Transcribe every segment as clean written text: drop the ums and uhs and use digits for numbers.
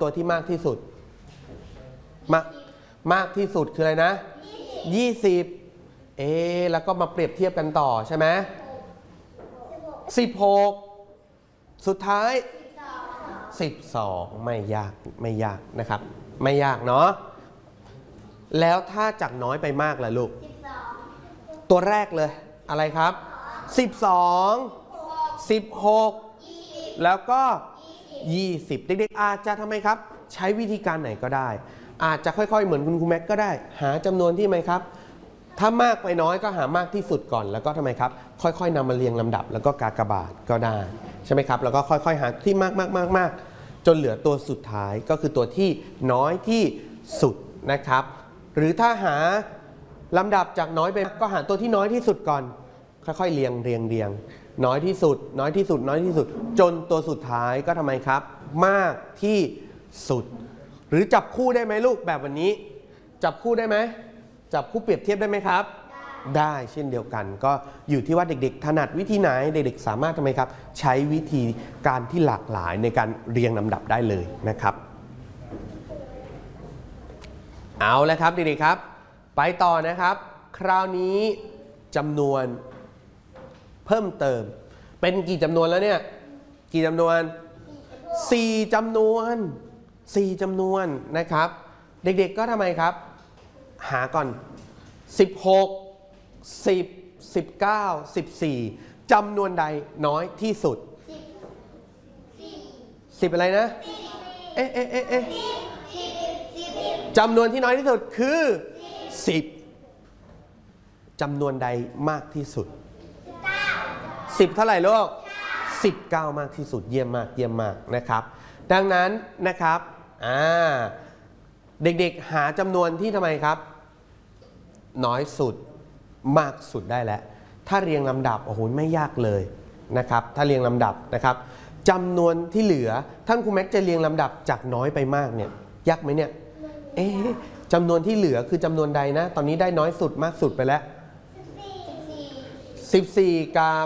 ตัวที่มากที่สุดมากที่สุดคืออะไรนะ20แล้วก็มาเปรียบเทียบกันต่อใช่ไหม16สุดท้าย12ไม่ยากนะครับไม่ยากเนาะแล้วถ้าจากน้อยไปมากล่ะลูกตัวแรกเลยอะไรครับ12 16แล้วก็20เด็กๆอาจจะทำไมครับใช้วิธีการไหนก็ได้อาจจะค่อยๆเหมือนคุณครูแม็กก็ได้หาจำนวนที่ไหมครับถ้ามากไปน้อยก็หามากที่สุดก่อนแล้วก็ทำไมครับค่อยๆนำมาเรียงลำดับแล้วก็กากบาทก็ได้ใช่ไหมครับแล้วก็ค่อยๆหาที่มากจนเหลือตัวสุดท้ายก็คือตัวที่น้อยที่สุดนะครับหรือถ้าหาลำดับจากน้อยไปก็หาตัวที่น้อยที่สุดก่อนค่อยๆเรียงน้อยที่สุดจนตัวสุดท้ายก็ทำไมครับมากที่สุดหรือจับคู่ได้ไหมลูกแบบวันนี้จับคู่ได้ไหมจับคู่เปรียบเทียบได้ไหมครับได้เช่นเดียวกันก็อยู่ที่ว่าเด็กๆถนัดวิธีไหนเด็กๆสามารถทำไมครับใช้วิธีการที่หลากหลายในการเรียงลำดับได้เลยนะครับเอาแล้วครับเด็กๆครับไปต่อนะครับคราวนี้จำนวนเพิ่มเติมเป็นกี่จำนวนแล้วเนี่ยกี่จำนวน4จำนวนนะครับเด็กๆก็ทำไมครับหาก่อน16 10 19 14จำนวนใดน้อยที่สุด10อะไรนะจำนวนที่น้อยที่สุดคือ10จำนวนใดมากที่สุด10เท่าไหร่ลูก19มากที่สุดเยี่ยมมากนะครับดังนั้นนะครับเด็กๆหาจำนวนที่ทำไมครับน้อยสุดมากสุดได้แล้วถ้าเรียงลำดับโอ้โหไม่ยากเลยนะครับถ้าเรียงลำดับนะครับจำนวนที่เหลือท่านครูแม็กจะเรียงลำดับจากน้อยไปมากเนี่ยยากไหมเนี่ยจำนวนที่เหลือคือจำนวนใดนะตอนนี้ได้น้อยสุดมากสุดไปแล้ว14กับ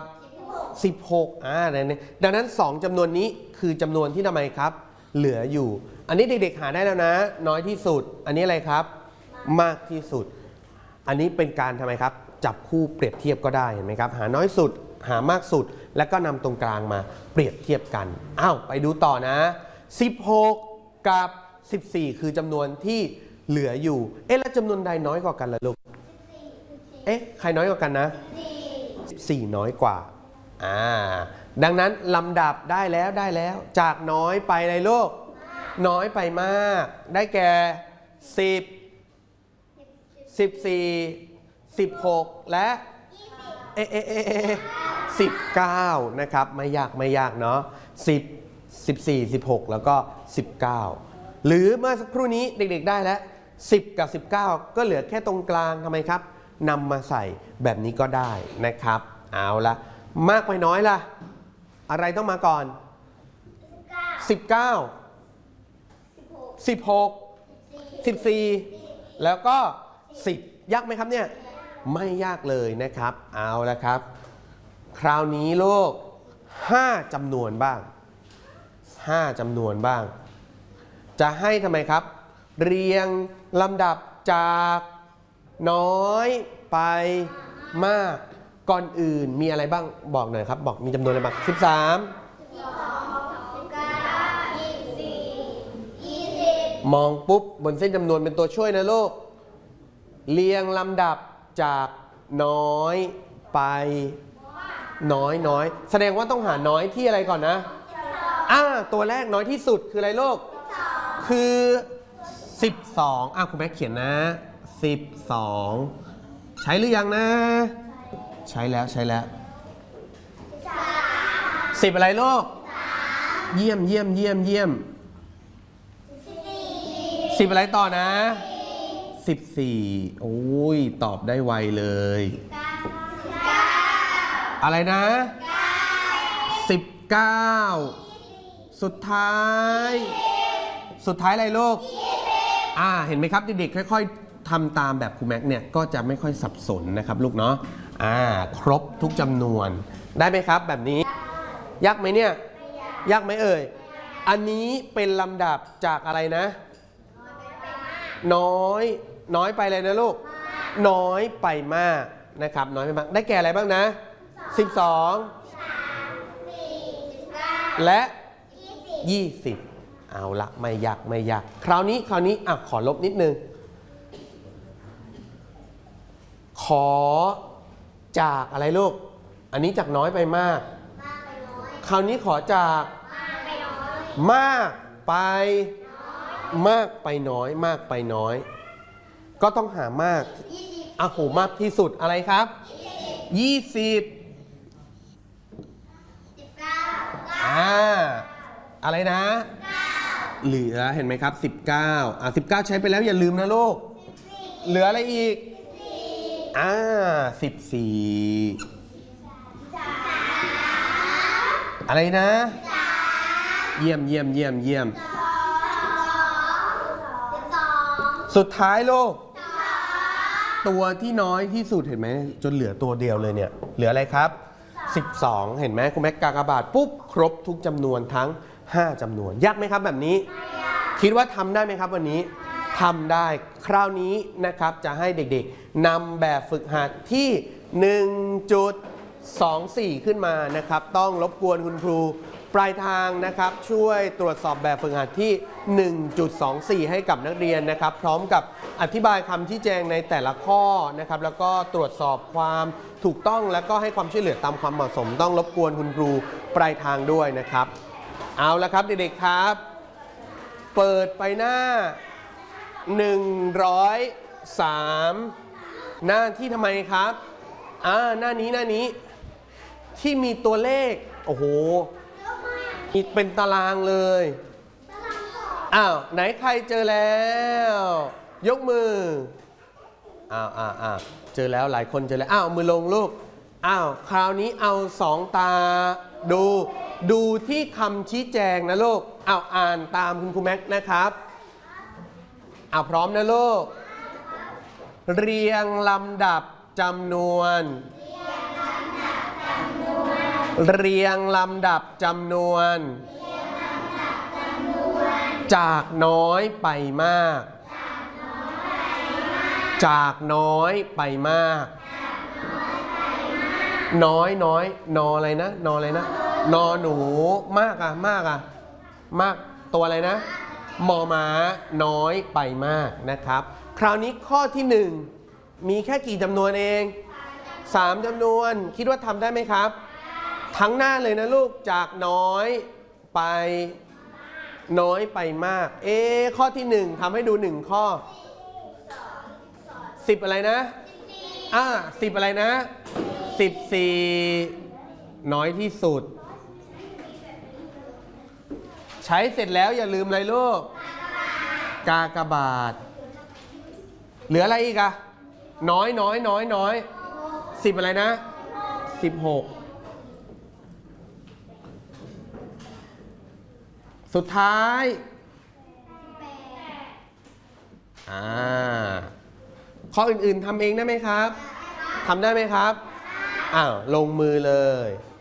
16ดังนั้น2จำนวนนี้คือจำนวนที่ทำไมครับเหลืออยู่อันนี้เด็กๆหาได้แล้วนะน้อยที่สุดอันนี้อะไรครับมากที่สุดอันนี้เป็นการทำไมครับจับคู่เปรียบเทียบก็ได้เห็นไหมครับหาน้อยสุดหามากสุดแล้วก็นำตรงกลางมาเปรียบเทียบกันไปดูต่อนะ16กับ14คือจำนวนที่เหลืออยู่แล้วจำนวนใดน้อยกว่ากันล่ะลูกใครน้อยกว่ากันนะ14น้อยกว่าดังนั้นลำดับได้แล้วจากน้อยไปเลยลูกน้อยไปมากได้แก่10 14 16และ19นะครับไม่ยากเนาะ10 14 16แล้วก็19หรือเมื่อสักครู่นี้เด็กๆได้แล้ว10กับ19ก็เหลือแค่ตรงกลางทำไมครับนำมาใส่แบบนี้ก็ได้นะครับเอาละมากไปน้อยล่ะอะไรต้องมาก่อน19 16 14แล้วก็10ยากไหมครับเนี่ยไม่ยากเลยนะครับเอาละครับคราวนี้โลก5จำนวนบ้างจะให้ทำไมครับเรียงลำดับจากน้อยไปมากก่อนอื่นมีอะไรบ้างบอกหน่อยครับบอกมีจำนวนอะไรบ้าง13 มองปุ๊บบนเส้นจำนวนเป็นตัวช่วยนะลูกเรียงลำดับจากน้อยไปน้อยแสดงว่าต้องหาน้อยที่อะไรก่อนนะตัวแรกน้อยที่สุดคืออะไรลูกคือ12คุณแม่เขียนนะ12ใช้หรือยังนะใช้แล้ว10อะไรลูกเยี่ยม10อะไรต่อนะ14โอ้ยตอบได้ไวเลยอะไรนะ19สุดท้ายอะไรลูกเห็นไหมครับเด็กๆค่อยๆทำตามแบบครูแม็กเนี่ยก็จะไม่ค่อยสับสนนะครับลูกเนาะครบทุกจำนวนได้ไหมครับแบบนี้ยากไหมเนี่ยยากไหมเอ่ยอันนี้เป็นลำดับจากอะไรนะน้อยไปเลยนะลูกน้อยไปมากนะครับน้อยไปมากได้แก่อะไรบ้างนะ12และ20เอาละไม่ยากคราวนี้ขอลบนิดนึงขอจากอะไรลูกอันนี้จากน้อยไปมากคราวนี้ขอจากมากไปน้อยก็ต้องหามากโหมากที่สุดอะไรครับ20อะไรนะเหลือเห็นไหมครับ19ใช้ไปแล้วอย่าลืมนะลูกเหลืออะไรอีก14อะไรนะเยี่ยมสุดท้ายลูกตัวที่น้อยที่สุดเห็นไหมจนเหลือตัวเดียวเลยเนี่ยเหลืออะไรครับ12เห็นไหมคุณแม็กกากบาทปุ๊บครบทุกจำนวนทั้ง5จำนวนยากไหมครับแบบนี้คิดว่าทำได้ไหมครับวันนี้ทำได้คราวนี้นะครับจะให้เด็กๆนำแบบฝึกหัดที่ 1.24 ขึ้นมานะครับต้องรบกวนคุณครูปลายทางนะครับช่วยตรวจสอบแบบฝึกหัดที่ 1.24 ให้กับนักเรียนนะครับพร้อมกับอธิบายคำชี้แจงในแต่ละข้อนะครับแล้วก็ตรวจสอบความถูกต้องแล้วก็ให้ความช่วยเหลือตามความเหมาะสมต้องรบกวนคุณครูปลายทางด้วยนะครับเอาละครับเด็กๆครับเปิดไปหน้า103หน้าที่ทำไมครับหน้านี้ที่มีตัวเลขโอ้โหมีเป็นตารางเลยไหนใครเจอแล้วยกมือเจอแล้วหลายคนเจอแล้วมือลงลูกคราวนี้เอา2ตาดูที่คำชี้แจงนะลูกอ่านตามคุณครูแม็กนะครับพร้อมนะลูกเรียงลำดับจำนวนจากน้อยไปมากน้อยนออะไรนะนอหนูมากตัวอะไรนะมอม้าน้อยไปมากนะครับคราวนี้ข้อที่1มีแค่กี่จำนวนเอง3จำนวนคิดว่าทำได้ไหมครับทั้งหน้าเลยนะลูกจากน้อยไปมากข้อที่1ทำให้ดู1ข้อ10อะไรนะ10อะไรนะ14น้อยที่สุดใช้เสร็จแล้วอย่าลืมอะไรลูกกากบาทเหลืออะไรอีกน้อย10อะไรนะ16สุดท้ายข้ออื่นๆทำเองได้ไหมครับทำได้ไหมครับลงมือเลย